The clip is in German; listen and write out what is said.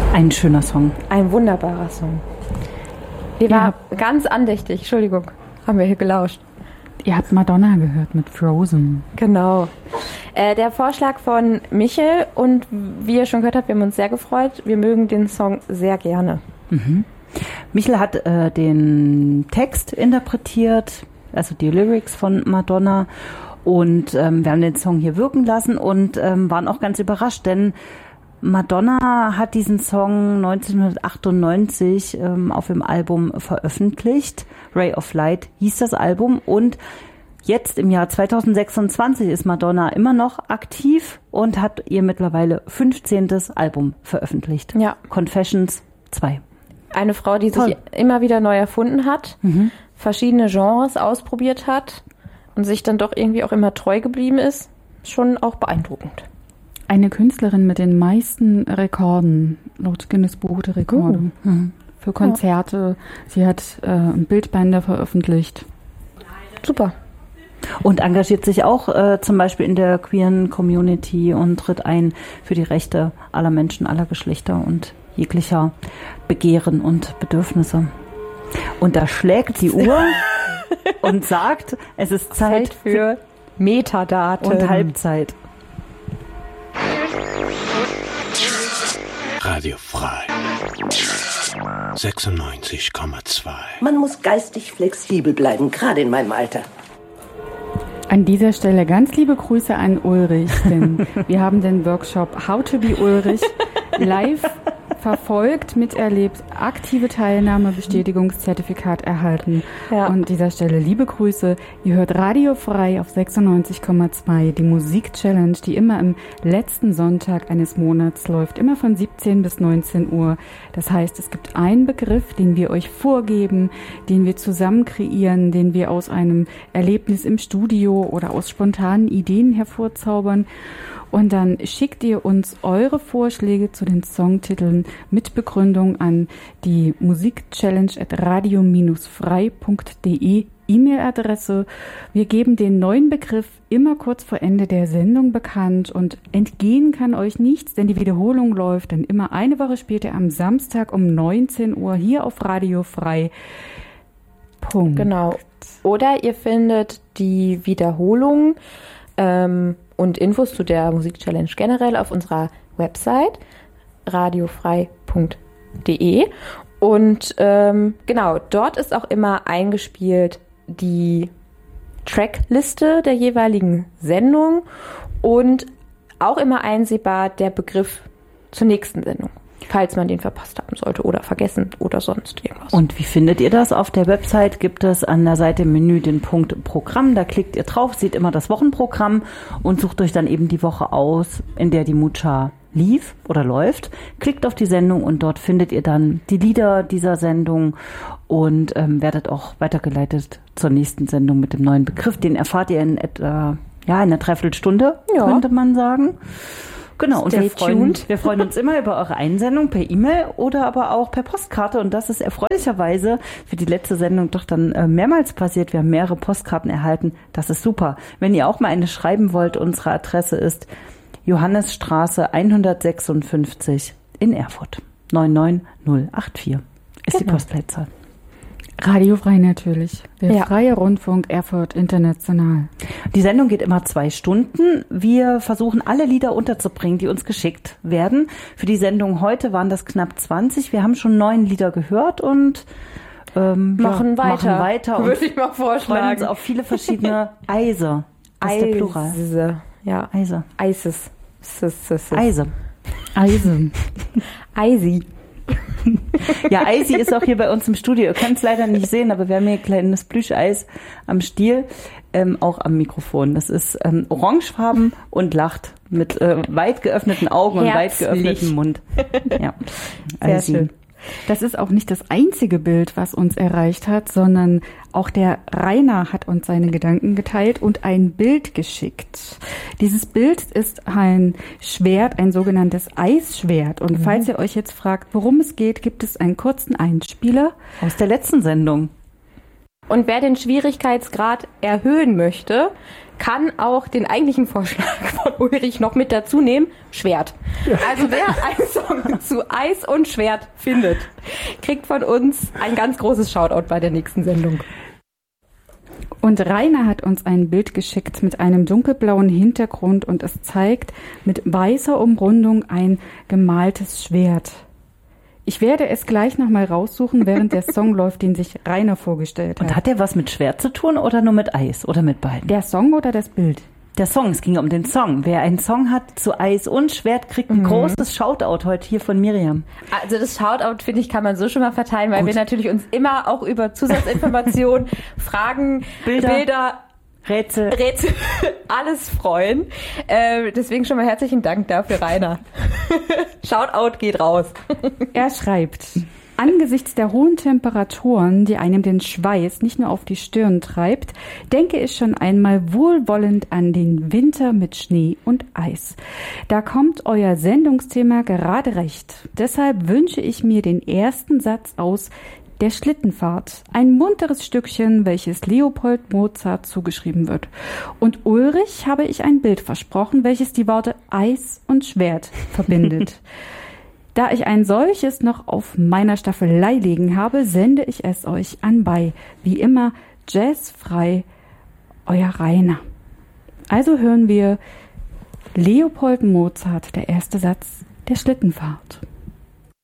Ein schöner Song. Ein wunderbarer Song. Wir waren ganz andächtig, Entschuldigung, haben wir hier gelauscht. Ihr habt Madonna gehört mit Frozen. Genau. Der Vorschlag von Michel und wie ihr schon gehört habt, wir haben uns sehr gefreut. Wir mögen den Song sehr gerne. Mhm. Michel hat den Text interpretiert, also die Lyrics von Madonna und wir haben den Song hier wirken lassen und waren auch ganz überrascht, denn Madonna hat diesen Song 1998 auf dem Album veröffentlicht. Ray of Light hieß das Album und jetzt im Jahr 2026 ist Madonna immer noch aktiv und hat ihr mittlerweile 15. Album veröffentlicht. Ja. Confessions 2. Eine Frau, die sich immer wieder neu erfunden hat, verschiedene Genres ausprobiert hat und sich dann doch irgendwie auch immer treu geblieben ist. Schon auch beeindruckend. Eine Künstlerin mit den meisten Rekorden, laut Guinness Buch der Rekorde. Für Konzerte. Sie hat Bildbänder veröffentlicht. Super. Und engagiert sich auch zum Beispiel in der queeren Community und tritt ein für die Rechte aller Menschen, aller Geschlechter und jeglicher Begehren und Bedürfnisse. Und da schlägt die Uhr und sagt, es ist Zeit für Metadaten und Halbzeit. Radio frei. 96,2. Man muss geistig flexibel bleiben, gerade in meinem Alter. An dieser Stelle ganz liebe Grüße an Ulrich, denn wir haben den Workshop How to be Ulrich live verfolgt, miterlebt, aktive Teilnahme, Bestätigungszertifikat erhalten. Ja. Und an dieser Stelle liebe Grüße. Ihr hört Radio frei auf 96,2, die Musik-Challenge, die immer im letzten Sonntag eines Monats läuft, immer von 17 bis 19 Uhr. Das heißt, es gibt einen Begriff, den wir euch vorgeben, den wir zusammen kreieren, den wir aus einem Erlebnis im Studio oder aus spontanen Ideen hervorzaubern. Und dann schickt ihr uns eure Vorschläge zu den Songtiteln mit Begründung an die musikchallenge@radio-frei.de E-Mail-Adresse. Wir geben den neuen Begriff immer kurz vor Ende der Sendung bekannt und entgehen kann euch nichts, denn die Wiederholung läuft dann immer eine Woche später am Samstag um 19 Uhr hier auf Radio Frei. Punkt. Genau. Oder ihr findet die Wiederholung und Infos zu der Musik-Challenge generell auf unserer Website radiofrei.de und genau, dort ist auch immer eingespielt die Trackliste der jeweiligen Sendung und auch immer einsehbar der Begriff zur nächsten Sendung, falls man den verpasst haben sollte oder vergessen oder sonst irgendwas. Und wie findet ihr das? Auf der Website gibt es an der Seite im Menü den Punkt Programm. Da klickt ihr drauf, seht immer das Wochenprogramm und sucht euch dann eben die Woche aus, in der die Mucha lief oder läuft. Klickt auf die Sendung und dort findet ihr dann die Lieder dieser Sendung und werdet auch weitergeleitet zur nächsten Sendung mit dem neuen Begriff. Den erfahrt ihr in etwa einer Dreiviertelstunde, könnte man sagen. Genau, und wir freuen uns immer über eure Einsendung per E-Mail oder aber auch per Postkarte. Und das ist erfreulicherweise für die letzte Sendung doch dann mehrmals passiert. Wir haben mehrere Postkarten erhalten. Das ist super. Wenn ihr auch mal eine schreiben wollt, unsere Adresse ist Johannesstraße 156 in Erfurt. 99084 ist die Postleitzahl. Radiofrei natürlich. Der Freie Rundfunk Erfurt International. Die Sendung geht immer 2 Stunden. Wir versuchen alle Lieder unterzubringen, die uns geschickt werden. Für die Sendung heute waren das knapp 20. Wir haben schon 9 Lieder gehört und machen weiter. Würde ich mal vorschlagen. Freuen uns auf viele verschiedene Eise. Das ist der Plural. Ja. Eise. Eises. Eise. Eisi. Ja, Eisi ist auch hier bei uns im Studio. Ihr könnt es leider nicht sehen, aber wir haben hier ein kleines Plüscheis am Stiel, auch am Mikrofon. Das ist orangefarben und lacht mit weit geöffneten Augen und weit geöffnetem Mund. Ja, sehr schön. Das ist auch nicht das einzige Bild, was uns erreicht hat, sondern auch der Rainer hat uns seine Gedanken geteilt und ein Bild geschickt. Dieses Bild ist ein Schwert, ein sogenanntes Eisschwert. Und falls ihr euch jetzt fragt, worum es geht, gibt es einen kurzen Einspieler aus der letzten Sendung. Und wer den Schwierigkeitsgrad erhöhen möchte, kann auch den eigentlichen Vorschlag von Ulrich noch mit dazu nehmen, Schwert. Also wer einen Song zu Eis und Schwert findet, kriegt von uns ein ganz großes Shoutout bei der nächsten Sendung. Und Rainer hat uns ein Bild geschickt mit einem dunkelblauen Hintergrund und es zeigt mit weißer Umrundung ein gemaltes Schwert. Ich werde es gleich nochmal raussuchen, während der Song läuft, den sich Rainer vorgestellt hat. Und hat der was mit Schwert zu tun oder nur mit Eis oder mit beiden? Der Song oder das Bild? Der Song, es ging um den Song. Wer einen Song hat zu Eis und Schwert, kriegt ein großes Shoutout heute hier von Miriam. Also das Shoutout, finde ich, kann man so schon mal verteilen, weil wir natürlich uns immer auch über Zusatzinformationen, Fragen, Bilder Rätsel, alles freuen. Deswegen schon mal herzlichen Dank dafür, Rainer. Shoutout geht raus. Er schreibt: Angesichts der hohen Temperaturen, die einem den Schweiß nicht nur auf die Stirn treibt, denke ich schon einmal wohlwollend an den Winter mit Schnee und Eis. Da kommt euer Sendungsthema gerade recht. Deshalb wünsche ich mir den ersten Satz aus Der Schlittenfahrt, ein munteres Stückchen, welches Leopold Mozart zugeschrieben wird. Und Ulrich habe ich ein Bild versprochen, welches die Worte Eis und Schwert verbindet. Da ich ein solches noch auf meiner Staffelei liegen habe, sende ich es euch anbei. Wie immer, jazzfrei, euer Rainer. Also hören wir Leopold Mozart, der erste Satz der Schlittenfahrt.